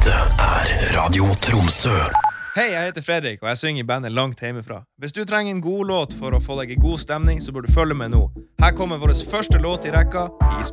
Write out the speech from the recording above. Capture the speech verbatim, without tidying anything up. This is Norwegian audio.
Dette er Radio Tromsø. Hei, jeg heter Fredrik, og jeg synger i bandet langt hjemmefra. Hvis du trenger en god låt for å få deg i god stemning, så bør du følge med nå. Her kommer vår første låt i rekka, Is